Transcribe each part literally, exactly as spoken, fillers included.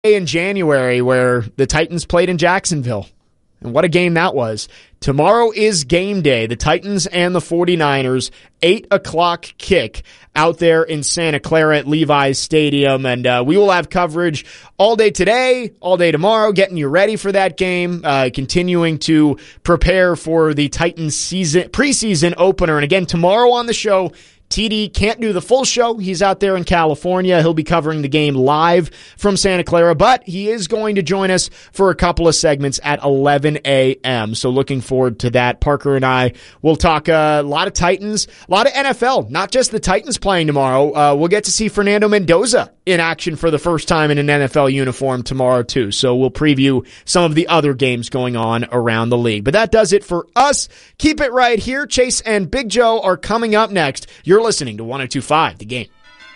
in January where the Titans played in Jacksonville. And what a game that was. Tomorrow is game day. The Titans and the forty-niners, eight o'clock kick out there in Santa Clara at Levi's Stadium. And uh, we will have coverage all day today, all day tomorrow, getting you ready for that game, uh, continuing to prepare for the Titans season preseason opener. And again, tomorrow on the show, T D can't do the full show. He's out there in California. He'll be covering the game live from Santa Clara, but he is going to join us for a couple of segments at eleven a.m. So looking forward to that. Parker and I will talk uh, a lot of Titans, a lot of N F L, not just the Titans playing tomorrow. Uh, we'll get to see Fernando Mendoza in action for the first time in an N F L uniform tomorrow, too. So we'll preview some of the other games going on around the league. But that does it for us. Keep it right here. Chase and Big Joe are coming up next. You're listening to one oh two point five The Game.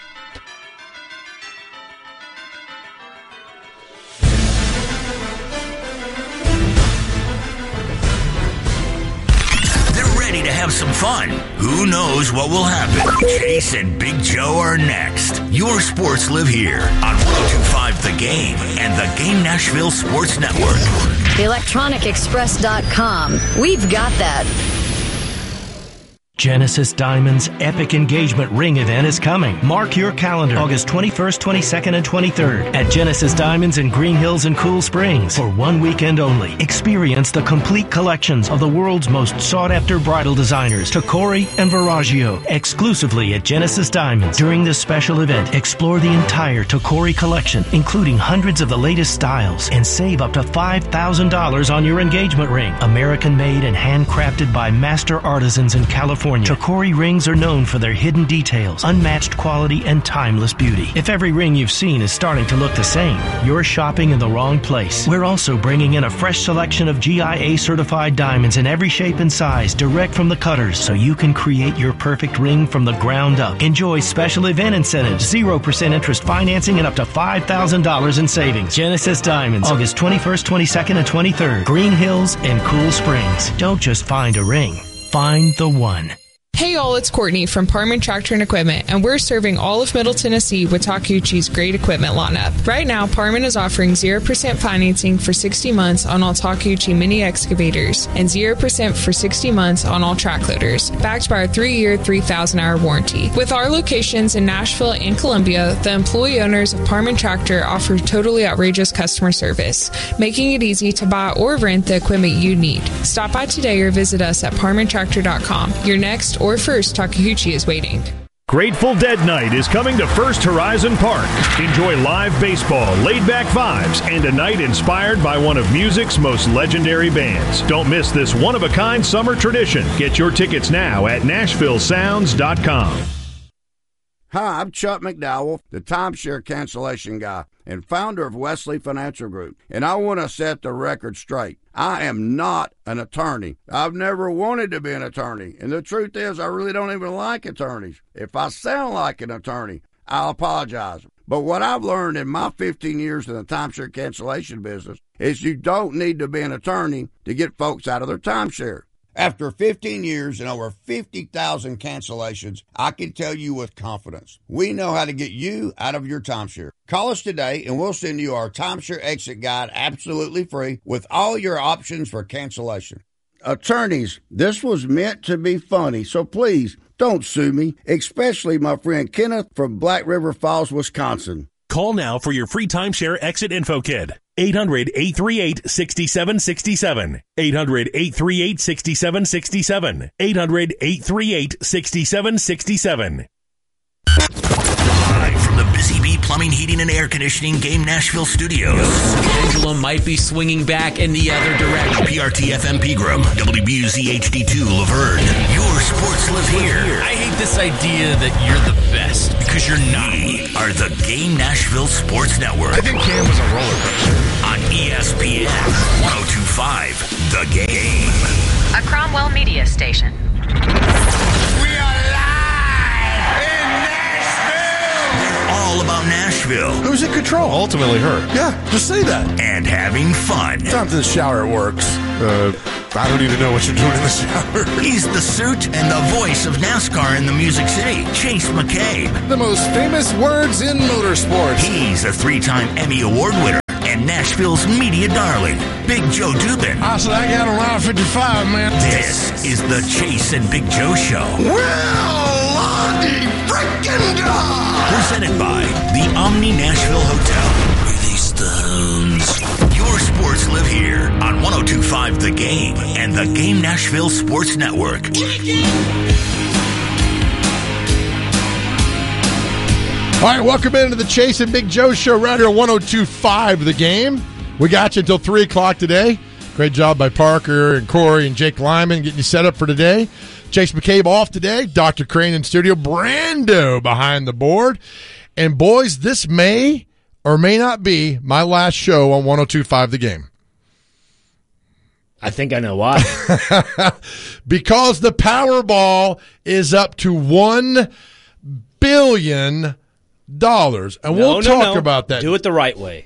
They're ready to have some fun. Who knows what will happen? Chase and Big Joe are next. Your sports live here on one oh two point five The Game and the Game Nashville Sports Network. electronic express dot com. We've got that. Genesis Diamonds' epic engagement ring event is coming. Mark your calendar, August twenty-first, twenty-second, and twenty-third at Genesis Diamonds in Green Hills and Cool Springs for one weekend only. Experience the complete collections of the world's most sought-after bridal designers, Tacori and Verragio, exclusively at Genesis Diamonds. During this special event, explore the entire Tacori collection, including hundreds of the latest styles, and save up to five thousand dollars on your engagement ring. American-made and handcrafted by master artisans in California. Tacori rings are known for their hidden details, unmatched quality, and timeless beauty. If every ring you've seen is starting to look the same, you're shopping in the wrong place. We're also bringing in a fresh selection of G I A-certified diamonds in every shape and size, direct from the cutters, so you can create your perfect ring from the ground up. Enjoy special event incentives, zero percent interest financing, and up to five thousand dollars in savings. Genesis Diamonds, August twenty-first, twenty-second, and twenty-third. Green Hills and Cool Springs. Don't just find a ring. Find the one. Hey all, it's Courtney from Parman Tractor and Equipment, and we're serving all of Middle Tennessee with Takeuchi's great equipment lineup. Right now, Parman is offering zero percent financing for sixty months on all Takeuchi mini excavators and zero percent for sixty months on all track loaders, backed by our three-year, three thousand hour warranty. With our locations in Nashville and Columbia, the employee owners of Parman Tractor offer totally outrageous customer service, making it easy to buy or rent the equipment you need. Stop by today or visit us at parman tractor dot com. Your next or first Takeuchi is waiting. Grateful Dead Night is coming to First Horizon Park. Enjoy live baseball, laid-back vibes, and a night inspired by one of music's most legendary bands. Don't miss this one-of-a-kind summer tradition. Get your tickets now at nashville sounds dot com. Hi, I'm Chuck McDowell, the timeshare cancellation guy and founder of Wesley Financial Group, and I want to set the record straight. I am not an attorney. I've never wanted to be an attorney, and the truth is I really don't even like attorneys. If I sound like an attorney, I'll apologize. But what I've learned in my fifteen years in the timeshare cancellation business is you don't need to be an attorney to get folks out of their timeshare. After fifteen years and over fifty thousand cancellations, I can tell you with confidence, we know how to get you out of your timeshare. Call us today and we'll send you our timeshare exit guide absolutely free with all your options for cancellation. Attorneys, this was meant to be funny, so please don't sue me, especially my friend Kenneth from Black River Falls, Wisconsin. Call now for your free timeshare exit info kit. eight hundred, eight three eight, six seven six seven. eight hundred, eight three eight, six seven six seven. eight hundred, eight three eight, six seven six seven. Live from the Busy Bee Plumbing, Heating, and Air Conditioning Game Nashville Studios. Pendulum might be swinging back in the other direction. P R T F M Pegram, W B U Z H D two Laverne. Your sports live here. I hate this idea that you're the best because you're not. We are the Game Nashville Sports Network. I think Cam was a roller coaster. On E S P N one oh two point five The Game. A Cromwell media station. We are live in Nashville. All about Nashville. Who's in control? Ultimately her. Yeah, just say that. And having fun. Time to the shower, it works. Uh, I don't even know what you're doing in the shower. He's the suit and the voice of NASCAR in the Music City, Chase McCabe. The most famous words in motorsports. He's a three-time Emmy Award winner. Nashville's media darling, Big Joe Dubin. I said I got around fifty-five, man. This is the Chase and Big Joe Show. Well, Lottie frickin' dog! Presented by the Omni Nashville Hotel. Release the hounds. Your sports live here on one oh two point five The Game and the Game Nashville Sports Network. All right, welcome into the Chase and Big Joe Show right here on one oh two point five The Game. We got you until three o'clock today. Great job by Parker and Corey and Jake Lyman getting you set up for today. Chase McCabe off today. Doctor Crane in studio. Brando behind the board. And, boys, this may or may not be my last show on one oh two point five The Game. I think I know why. Because the Powerball is up to one billion dollars. And no, we'll no, talk no. about that. Do it the right way.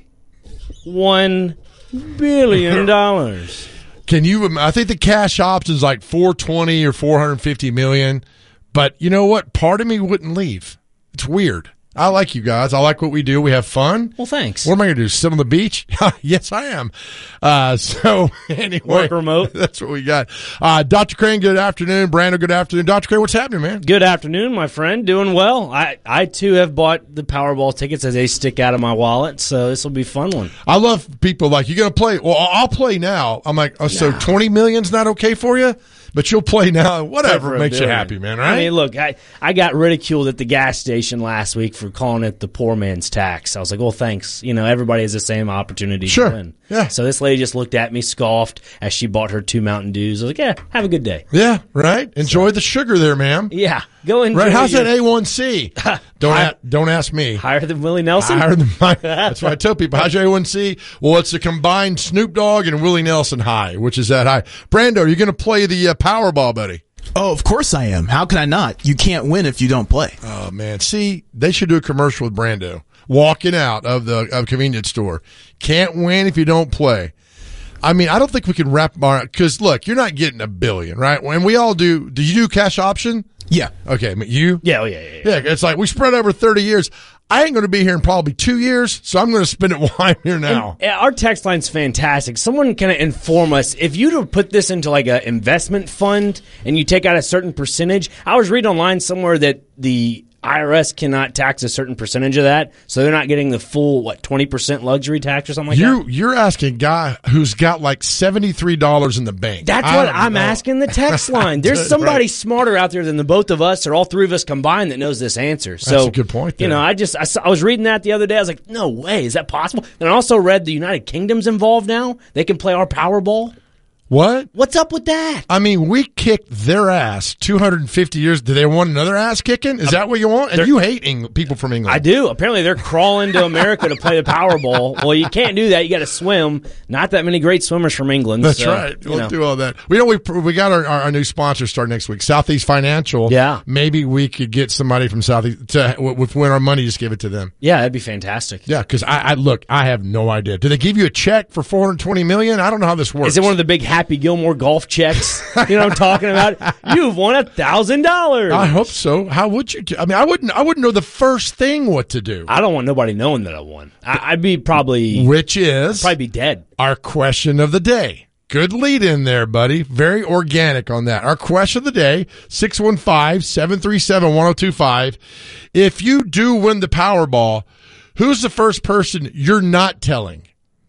One billion dollars. Can you? I think the cash option is like four twenty or four hundred fifty million. But you know what? Part of me wouldn't leave. It's weird. I like you guys. I like what we do. We have fun. Well, thanks. What am I going to do? Sit on the beach? Yes, I am. Uh, so anyway, work remote. That's what we got. Uh, Doctor Crane, good afternoon. Brando, good afternoon. Doctor Crane, what's happening, man? Good afternoon, my friend. Doing well. I, I too have bought the Powerball tickets as they stick out of my wallet, so this will be a fun one. I love people like, you going to play? Well, I'll play now. I'm like, oh, so twenty million's not okay for you? But you'll play now. Whatever makes you happy, man, right? I mean, look, I, I got ridiculed at the gas station last week for calling it the poor man's tax. I was like, well, thanks. You know, everybody has the same opportunity sure. to win. Yeah. So this lady just looked at me, scoffed as she bought her two Mountain Dews. I was like, yeah, have a good day. Yeah, right? Enjoy so, the sugar there, ma'am. Yeah. Go enjoy Right, how's your... that A one C? Don't High, a, don't ask me. Higher than Willie Nelson? Higher than mine. That's what I tell people. How's your A one C? Well, it's a combined Snoop Dogg and Willie Nelson high, which is that high. Brando, are you going to play the uh, Powerball, buddy? Oh, of course I am. How can I not? You can't win if you don't play. Oh, man. See, they should do a commercial with Brando walking out of the of convenience store. Can't win if you don't play. I mean, I don't think we can wrap our – because, look, you're not getting a billion, right? And we all do – do you do cash option? Yeah. Okay. You? Yeah, oh, yeah, yeah, yeah. Yeah, it's like we spread over thirty years. I ain't going to be here in probably two years, so I'm going to spend it while I'm here now. And our text line's fantastic. Someone can inform us. If you to put this into like an investment fund and you take out a certain percentage, I was reading online somewhere that the I R S cannot tax a certain percentage of that, so they're not getting the full, what, twenty percent luxury tax or something like you, that? You're asking a guy who's got like seventy-three dollars in the bank. That's I what I'm know. asking the text line. There's somebody right. smarter out there than the both of us or all three of us combined that knows this answer. So, that's a good point there. You know, I just I, saw, I was reading that the other day. I was like, no way, is that possible? And I also read the United Kingdom's involved now. They can play our Powerball. What? What's up with that? I mean, we kicked their ass two hundred fifty years. Do they want another ass kicking? Is that what you want? And you hate Eng- people from England. I do. Apparently, they're crawling to America to play the Powerball. Well, you can't do that. You got to swim. Not that many great swimmers from England. That's so, right. We'll know. do all that. We know we we got our, our, our new sponsor start next week, Southeast Financial. Yeah. Maybe we could get somebody from Southeast to with win our money. Just give it to them. Yeah, that'd be fantastic. Yeah, because I, I look, I have no idea. Do they give you a check for four hundred twenty million dollars? I don't know how this works. Is it one of the big Happy Gilmore golf checks? You know what I'm talking about? You've won a thousand dollars. I hope so. How would you do? I mean, I wouldn't. I wouldn't know the first thing what to do. I don't want nobody knowing that I won. I, I'd be probably, which is probably be dead. Our question of the day. Good lead in there, buddy. Very organic on that. Our question of the day: six one five, seven three seven, one zero two five. If you do win the Powerball, who's the first person you're not telling?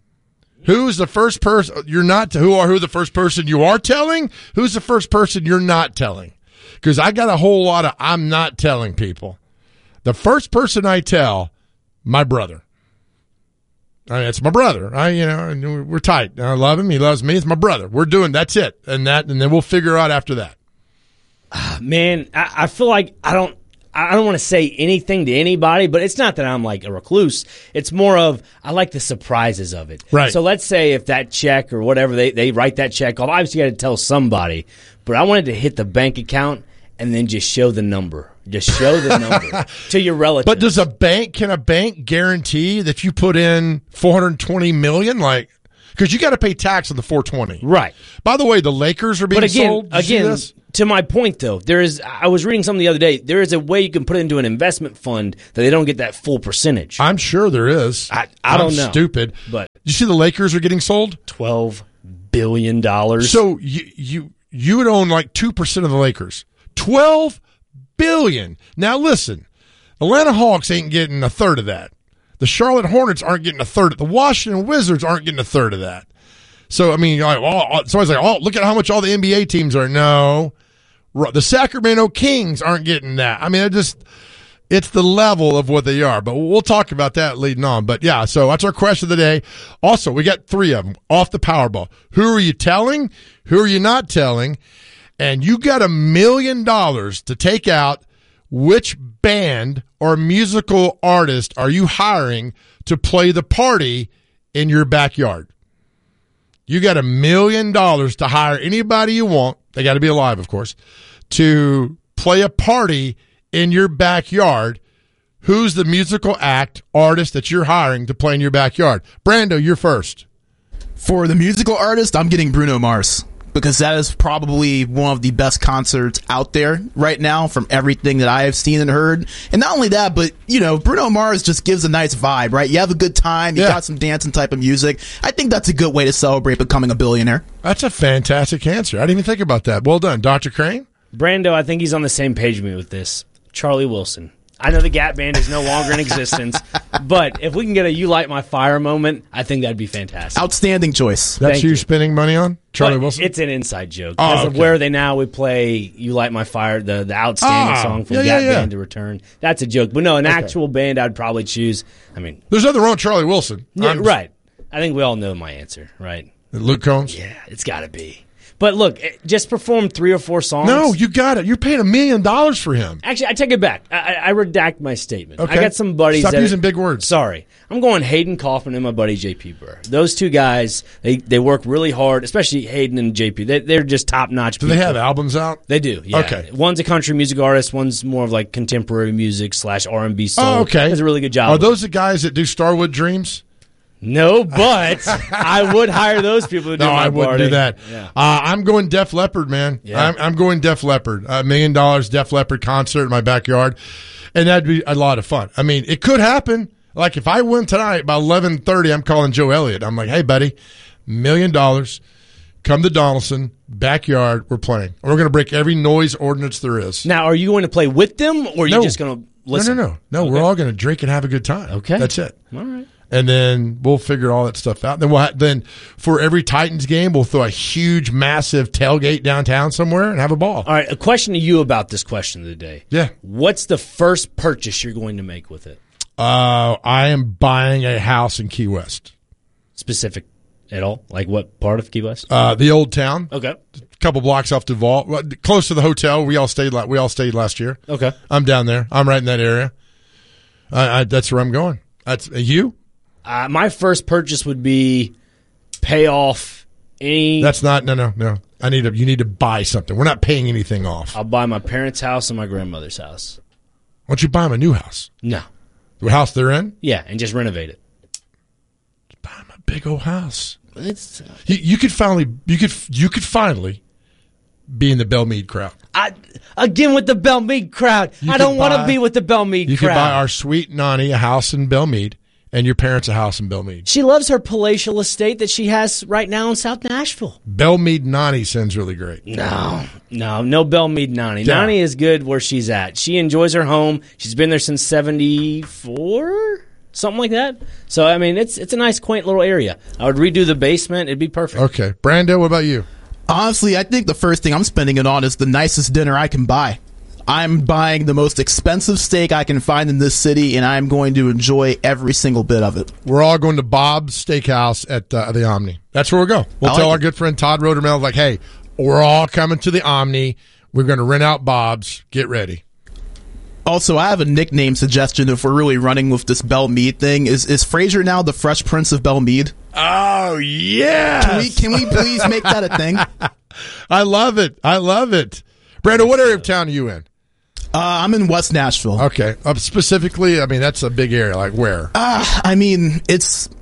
Who's the first person you're not who are who the first person you are telling? Who's the first person you're not telling? Because I got a whole lot of I'm not telling people. The first person I tell, my brother. I mean, it's my brother. I you know we're tight. I love him. He loves me. It's my brother. We're doing that's it, and that, and then we'll figure out after that. Man, I, I feel like I don't. I don't want to say anything to anybody, but it's not that I'm like a recluse. It's more of I like the surprises of it. Right. So let's say if that check or whatever, they, they write that check off, obviously you got to tell somebody. But I wanted to hit the bank account and then just show the number. Just show the number to your relatives. But does a bank, can a bank guarantee that if you put in four hundred twenty million dollars, like, because you got to pay tax on the four twenty. Right. By the way, the Lakers are being but again, sold. Did you see again, this? to my point though, there is. I was reading something the other day. There is a way you can put it into an investment fund that they don't get that full percentage. I'm sure there is. I, I don't I'm know. Stupid. But you see, the Lakers are getting sold twelve billion dollars. So you you you would own like two percent of the Lakers. Twelve billion. Now listen, Atlanta Hawks ain't getting a third of that. The Charlotte Hornets aren't getting a third. The Washington Wizards aren't getting a third of that. So, I mean, like, oh, somebody's like, oh, look at how much all the N B A teams are. No. The Sacramento Kings aren't getting that. I mean, it just, it's the level of what they are. But we'll talk about that leading on. But, yeah, so that's our question of the day. Also, we got three of them off the Powerball. Who are you telling? Who are you not telling? And you got a million dollars to take out. Which band or musical artist are you hiring to play the party in your backyard? You got a million dollars to hire anybody you want. They got to be alive, of course, to play a party in your backyard. Who's the musical act artist that you're hiring to play in your backyard? Brando, you're first. For the musical artist, I'm getting Bruno Mars, because that is probably one of the best concerts out there right now from everything that I have seen and heard. And not only that, but, you know, Bruno Mars just gives a nice vibe, right? You have a good time. You Yeah. got some dancing type of music. I think that's a good way to celebrate becoming a billionaire. That's a fantastic answer. I didn't even think about that. Well done. Doctor Crane? Brando, I think he's on the same page with me with this. Charlie Wilson. I know the Gap Band is no longer in existence, but if we can get a "You Light My Fire" moment, I think that'd be fantastic. Outstanding choice. That's Thank who you. you're spending money on? Charlie But Wilson? It's an inside joke. Oh, As of okay. Where Are They Now? We play "You Light My Fire," the, the outstanding Ah, song from yeah, Gap yeah, yeah. Band to Return. That's a joke. But no, an Okay. actual band I'd probably choose. I mean, There's nothing wrong with Charlie Wilson. yeah, I'm- right. I think we all know my answer, right? Luke Combs? Yeah, it's got to be. But look, it- just perform three or four songs. No, you got it. You're paying a million dollars for him. Actually, I take it back. I, I I redact my statement. Okay. I got some buddies. Stop that using big words. Sorry, I'm going Hayden Kaufman and my buddy J P Burr. Those two guys, they, they work really hard. Especially Hayden and J P. They, they're just top notch. Do they have albums out? They do. Yeah. Okay. One's a country music artist. One's more of like contemporary music slash R and B soul. Oh, okay. Does a really good job. Are those the guys that do Starwood Dreams? No, but I would hire those people to do No, my I wouldn't party. do that. Yeah. Uh, I'm going Def Leppard, man. Yeah. I'm, I'm going Def Leppard. A million dollars Def Leppard concert in my backyard. And that'd be a lot of fun. I mean, it could happen. Like if I win tonight by eleven thirty, I'm calling Joe Elliott. I'm like, hey, buddy, million dollars. Come to Donaldson, backyard, we're playing. And we're going to break every noise ordinance there is. Now, are you going to play with them, or are No. you just going to listen? No, no, no. No, Okay. we're all going to drink and have a good time. Okay. That's it. All right. And then we'll figure all that stuff out. Then we'll ha- then for every Titans game, we'll throw a huge, massive tailgate downtown somewhere and have a ball. All right, a question to you about this question of the day. Yeah. What's the first purchase you're going to make with it? Uh, I am buying a house in Key West. Specific at all? Like what part of Key West? Uh, the old town. Okay. A couple blocks off Duval, well, close to the hotel. We all stayed. la- We all stayed last year. Okay. I'm down there. I'm right in that area. I, I, that's where I'm going. That's uh, you. Uh, my first purchase would be pay off any. That's not. No, no, no. I need to. You need to buy something. We're not paying anything off. I'll buy my parents' house and my grandmother's house. Why don't you buy them a new house? No. The house they're in. Yeah, and just renovate it. Buy them a big old house. It's. You, you could finally. You could. You could finally be in the Belmead crowd. I again with the Belmead crowd. You I don't could want to buy- be with the Belmead You crowd. could buy our sweet Nani a house in Belmead, and your parents a house in Belmead. She loves her palatial estate that she has right now in South Nashville. Belmead Nani sounds really great. No, no, no Belmead Nani. Yeah. Nani is good where she's at. She enjoys her home. She's been there since seventy-four, something like that. So, I mean, it's it's a nice, quaint little area. I would redo the basement. It'd be perfect. Okay. Brando, what about you? Honestly, I think the first thing I'm spending it on is the nicest dinner I can buy. I'm buying the most expensive steak I can find in this city, and I'm going to enjoy every single bit of it. We're all going to Bob's Steakhouse at uh, the Omni. That's where we'll go. We'll I tell like our it. good friend Todd Rodermel, like, hey, we're all coming to the Omni. We're going to rent out Bob's. Get ready. Also, I have a nickname suggestion if we're really running with this Belmead thing. Is is Frasier now the Fresh Prince of Belmead? Oh, yeah. Can we, can we please make that a thing? I love it. I love it. Brando, what area of town are you in? Uh, I'm in West Nashville. Okay. Uh, specifically, I mean, that's a big area. Like where? Uh, I mean, it's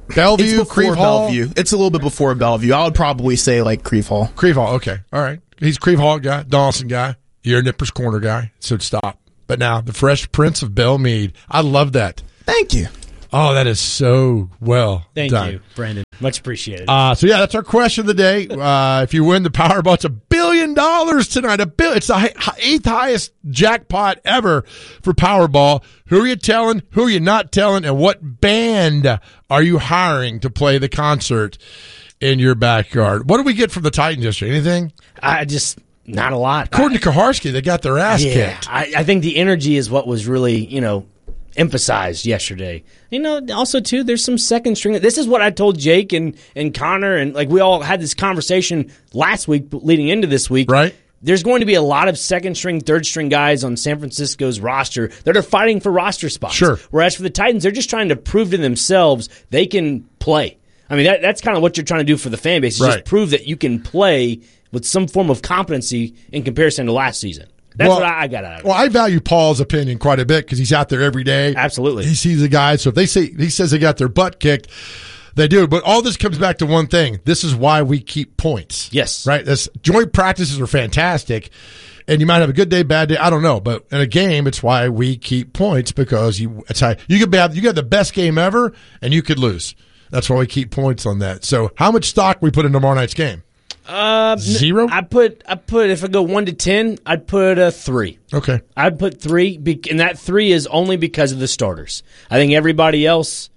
Bellevue, it's before Creve Hall? Bellevue. It's a little bit before Bellevue. I would probably say like Creve Hall. Creve Hall, okay. All right. He's Creve Hall guy, Donaldson guy. You're a Nippers Corner guy, so stop. But now, the Fresh Prince of Belle Meade. I love that. Thank you. Oh, that is so well Thank done. you, Brandon. Much appreciated. Uh, so, yeah, that's our question of the day. Uh, if you win the Powerball, it's a billion dollars tonight. A bill. It's the hi- eighth highest jackpot ever for Powerball. Who are you telling? Who are you not telling? And what band are you hiring to play the concert in your backyard? What do we get from the Titans yesterday? Anything? I just... Not a lot. According to Kaharski, they got their ass yeah, kicked. I, I think the energy is what was really, you know, emphasized yesterday. You know, also, too, there's some second string. This is what I told Jake and, and Connor, and, like, we all had this conversation last week leading into this week. Right. There's going to be a lot of second string, third string guys on San Francisco's roster that are fighting for roster spots. Sure. Whereas for the Titans, they're just trying to prove to themselves they can play. I mean, that, that's kind of what you're trying to do for the fan base, is Right. just prove that you can play with some form of competency in comparison to last season. That's Well- what I, I got out of it. Well, I value Paul's opinion quite a bit because he's out there every day. Absolutely. He sees the guys. So if they say he says they got their butt kicked, they do. But all this comes back to one thing. This is why we keep points. Yes. Right? This joint practices are fantastic. And you might have a good day, bad day. I don't know. But in a game, it's why we keep points, because you it's how you could have you got the best game ever and you could lose. That's why we keep points on that. So how much stock we put in tomorrow night's game? Uh, Zero? I put I put if I go one to ten, I'd put a three. Okay. I'd put three, be- and that three is only because of the starters. I think everybody else.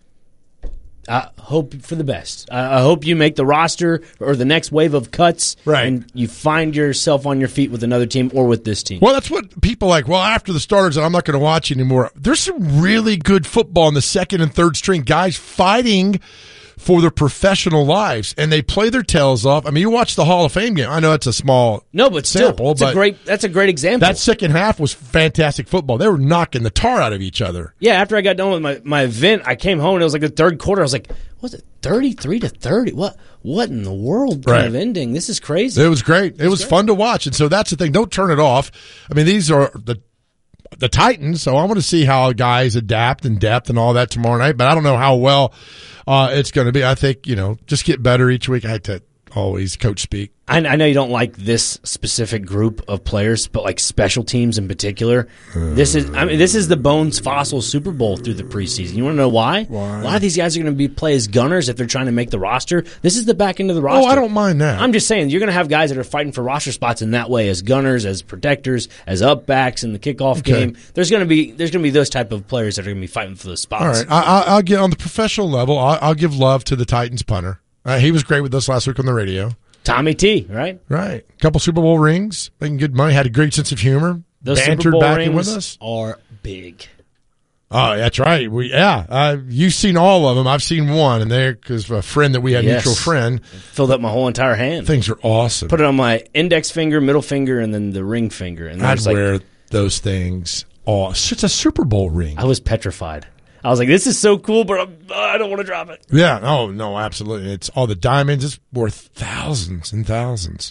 I hope for the best. I I hope you make the roster or the next wave of cuts, Right. and you find yourself on your feet with another team or with this team. Well, that's what people like. Well, after the starters, I'm not going to watch anymore. There's some really good football in the second and third string guys fighting for their professional lives, and they play their tails off. I mean, you watch the Hall of Fame game. I know it's a small No, but still, sample, it's but a great. That's a great example. that second half was fantastic football. They were knocking the tar out of each other. Yeah, after I got done with my, my event, I came home and it was like the third quarter. I was like, "Was it thirty-three to thirty? What what in the world kind Right. of ending? This is crazy." It was great. It was fun to watch, and so that's the thing. Don't turn it off. I mean, these are the the Titans, so I want to see how guys adapt and depth and all that tomorrow night. But I don't know how well uh, it's going to be. I think, you know, just get better each week. I had to always coach speak. I, I know you don't like this specific group of players, but like special teams in particular, this is I mean this is the Bones Fossil Super Bowl through the preseason. You want to know why? Why? A lot of these guys are going to be play as gunners if they're trying to make the roster. This is the back end of the Oh, roster. I don't mind that. I'm just saying you're going to have guys that are fighting for roster spots in that way, as gunners, as protectors, as up backs in the kickoff Okay. game. There's going to be there's going to be those type of players that are going to be fighting for those spots. All right, I, I, I'll get on the professional level. I'll, I'll give love to the Titans punter. Uh, he was great with us last week on the radio. Tommy T, right? Right, couple Super Bowl rings, making good money. Had a great sense of humor. Those bantered Super Bowl back in rings with us. are big. Oh, that's right. We yeah, uh, you've seen all of them. I've seen one, and they're because a friend that we had, Yes. mutual friend. Filled up my whole entire hand. Things are awesome. Put it on my index finger, middle finger, and then the ring finger. And I I'd was like, wear those things. Oh, it's a Super Bowl ring. I was petrified. I was like, this is so cool, but I'm, uh, I don't want to drop it. Yeah. Oh no, absolutely. It's all the diamonds. It's worth thousands and thousands.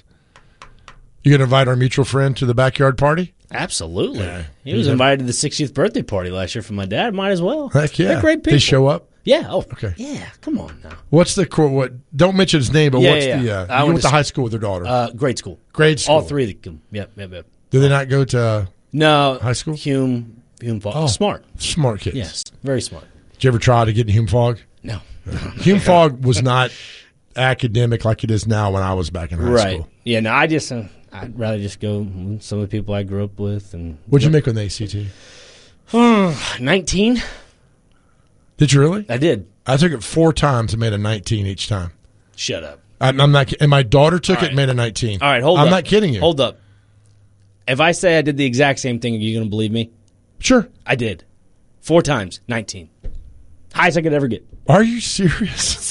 You gonna invite our mutual friend to the backyard party? Absolutely. Yeah. He was Yeah. invited to the sixtieth birthday party last year from my dad. Might as well. Heck yeah. They're great people. They show up. Yeah. Oh, Okay. yeah. Come on now. What's the co- what? Don't mention his name, but Yeah, what's yeah, the? yeah. Uh, I you went went to to high s- school with their daughter. Uh, grade school. Grade school. All three of them. Yep, yep, yep. Do they not go to uh, No. high school? Hume. Hume Fog. Oh. Smart. Smart kids. Yes. Very smart. Did you ever try to get in Hume Fog? No. Hume Fog was not academic like it is now when I was back in high Right. school. Yeah. No. I just. Uh, I'd rather just go with some of the people I grew up with. And What'd you make on the A C T? nineteen. Did you really? I did. I took it four times and made a nineteen each time. Shut up. I'm, I'm not. And my daughter took All it right. and made a nineteen. All right, hold I'm up. not kidding you. Hold up. If I say I did the exact same thing, are you going to believe me? Sure. I did. Four times, nineteen. Highest I could ever get. Are you serious?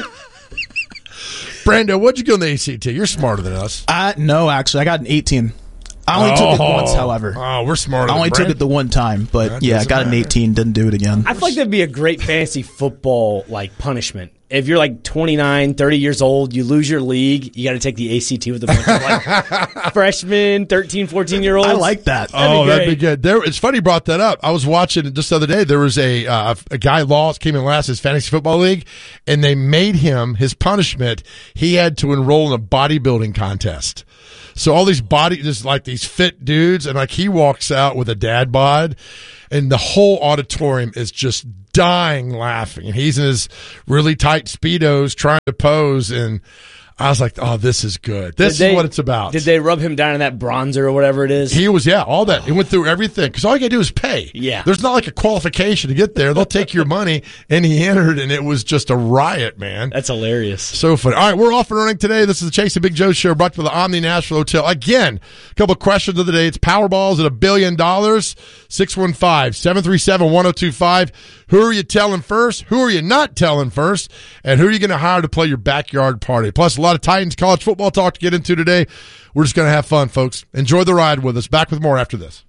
Brando, what'd you get on the A C T? You're smarter than us. Uh, no, actually, I got an eighteen. I only took it Oh. once, however. Oh, we're smarter I only than took Brand. it the one time, but That yeah, I doesn't got an matter. eighteen, didn't do it again. I feel like that'd be a great fantasy football like punishment. if you're like twenty-nine, thirty years old, you lose your league, you got to take the A C T with a bunch of like freshmen, thirteen, fourteen-year-olds. I like that. That'd oh, be that'd be good. There, it's funny you brought that up. I was watching it just the other day. There was a uh, a guy lost, came in last in his fantasy football league, and they made him, his punishment, he had to enroll in a bodybuilding contest. So all these body, just like these fit dudes, and like he walks out with a dad bod, and the whole auditorium is just dying laughing. And he's in his really tight Speedos trying to pose, and I was like, oh, this is good. This they, is what it's about. Did they rub him down in that bronzer or whatever it is? He was, yeah, all that. He went through everything. Because all you got to do is pay. Yeah. There's not like a qualification to get there. They'll take your money, and he entered, and it was just a riot, man. That's hilarious. So funny. All right, we're off and running today. This is the Chase and Big Joe Show brought to you by the Omni Nashville Hotel. Again, a couple of questions of the day. It's Powerballs at a billion dollars. six one five, seven three seven, one oh two five. Who are you telling first? Who are you not telling first? And who are you going to hire to play your backyard party? Plus, a lot of Titans college football talk to get into today. We're just going to have fun, folks. Enjoy the ride with us. Back with more after this.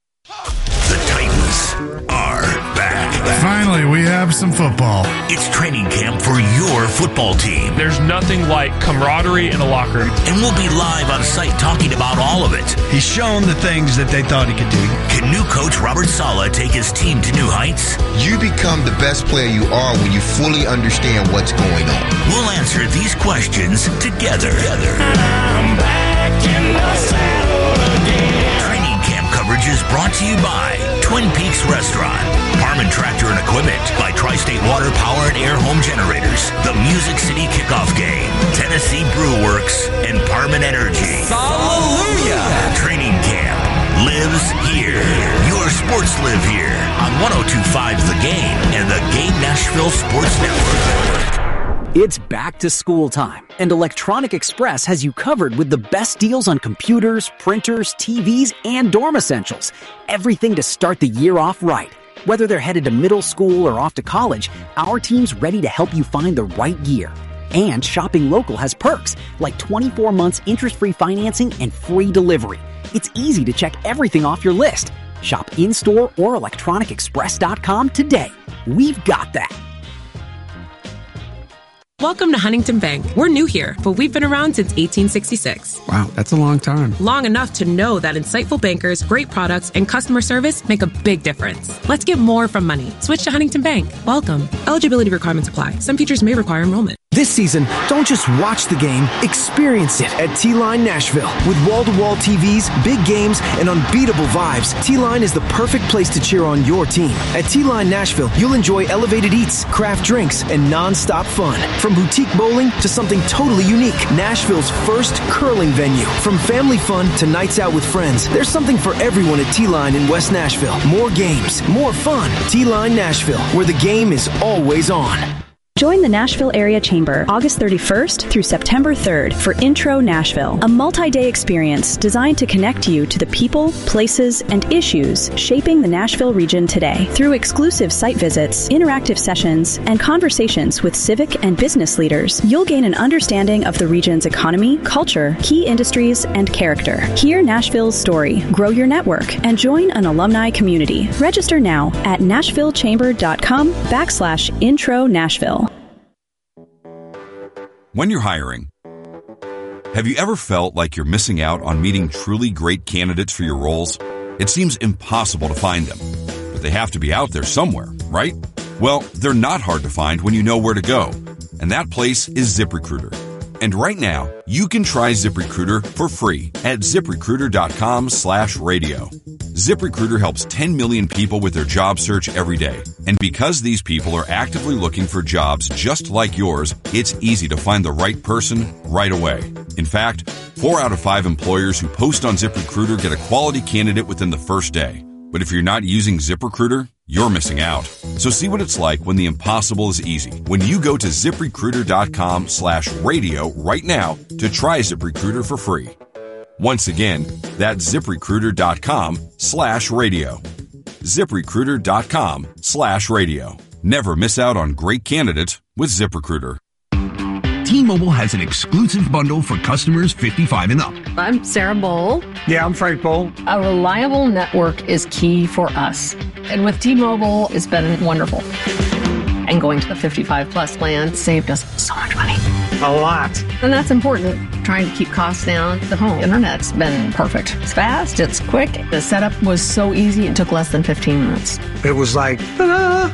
The Titans are back. Finally, we have some football. It's training camp for your football team. There's nothing like camaraderie in a locker room. And we'll be live on site talking about all of it. He's shown the things that they thought he could do. Can new coach Robert Saleh take his team to new heights? You become the best player you are when you fully understand what's going on. We'll answer these questions together. together. I'm back in the saddle again. Training camp coverage is brought to you by Twin Peaks Restaurant, Parman Tractor and Equipment, by Tri-State Water Power and Air Home Generators, the Music City Kickoff Game, Tennessee Brew Works, and Parman Energy. Hallelujah! Training camp lives here. Your sports live here on one oh two point five The Game and the Game Nashville Sports Network. It's back to school time, and Electronic Express has you covered with the best deals on computers, printers, T Vs, and dorm essentials. Everything to start the year off right. Whether they're headed to middle school or off to college, our team's ready to help you find the right gear. And shopping local has perks, like twenty-four months interest-free financing and free delivery. It's easy to check everything off your list. Shop in-store or electronic express dot com today. We've got that. Welcome to Huntington Bank. We're new here, but we've been around since eighteen sixty-six. Wow, that's a long time. Long enough to know that insightful bankers, great products, and customer service make a big difference. Let's get more from money. Switch to Huntington Bank. Welcome. Eligibility requirements apply. Some features may require enrollment. This season, don't just watch the game, experience it at T-Line Nashville. With wall-to-wall T Vs, big games, and unbeatable vibes, T-Line is the perfect place to cheer on your team. At T-Line Nashville, you'll enjoy elevated eats, craft drinks, and non-stop fun. From boutique bowling to something totally unique, Nashville's first curling venue. From family fun to nights out with friends, there's something for everyone at T-Line in West Nashville. More games, more fun. T-Line Nashville, where the game is always on. Join the Nashville Area Chamber August thirty-first through September third for Intro Nashville, a multi-day experience designed to connect you to the people, places, and issues shaping the Nashville region today. Through exclusive site visits, interactive sessions, and conversations with civic and business leaders, you'll gain an understanding of the region's economy, culture, key industries, and character. Hear Nashville's story, grow your network, and join an alumni community. Register now at nashvillechamber.com backslash intro Nashville. When you're hiring, have you ever felt like you're missing out on meeting truly great candidates for your roles? It seems impossible to find them, but they have to be out there somewhere, right? Well, they're not hard to find when you know where to go, and that place is ZipRecruiter. And right now, you can try ZipRecruiter for free at ZipRecruiter.com slash radio. ZipRecruiter helps ten million people with their job search every day. And because these people are actively looking for jobs just like yours, it's easy to find the right person right away. In fact, four out of five employers who post on ZipRecruiter get a quality candidate within the first day. But if you're not using ZipRecruiter, you're missing out. So see what it's like when the impossible is easy. When you go to ZipRecruiter.com slash radio right now to try ZipRecruiter for free. Once again, that's ZipRecruiter.com slash radio. ZipRecruiter.com slash radio. Never miss out on great candidates with ZipRecruiter. T-Mobile has an exclusive bundle for customers fifty-five and up. I'm Sarah Bowl. Yeah, I'm Frank Bowl. A reliable network is key for us. And with T-Mobile, it's been wonderful. And going to the fifty-five plus plan saved us so much money. A lot. And that's important. Trying to keep costs down. The home internet's been perfect. It's fast, it's quick. The setup was so easy, it took less than fifteen minutes. It was like, ta-da!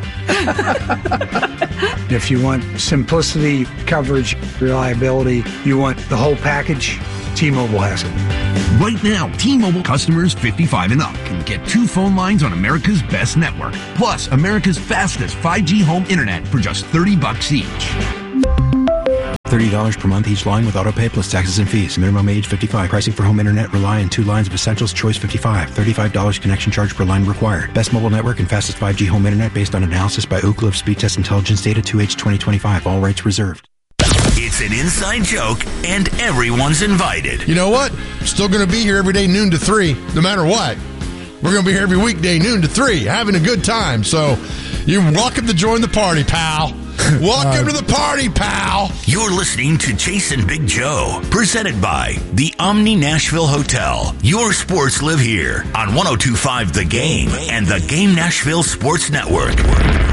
If you want simplicity, coverage, reliability, you want the whole package, T-Mobile has it. Right now, T-Mobile customers fifty-five and up can get two phone lines on America's best network, plus America's fastest five G home internet for just thirty bucks each. thirty dollars per month each line with autopay plus taxes and fees. Minimum age fifty-five. Pricing for home internet rely on two lines of Essentials. Choice fifty-five. thirty-five dollars connection charge per line required. Best mobile network and fastest five G home internet based on analysis by Ookla of Speed Test Intelligence data two H twenty twenty-five. All rights reserved. It's an inside joke, and everyone's invited. You know what? Still going to be here every day, noon to three, no matter what. We're going to be here every weekday, noon to three, having a good time. So you're welcome to join the party, pal. Welcome uh, to the party, pal. You're listening to Chase and Big Joe, presented by the Omni Nashville Hotel. Your sports live here on one oh two point five The Game and the Game Nashville Sports Network.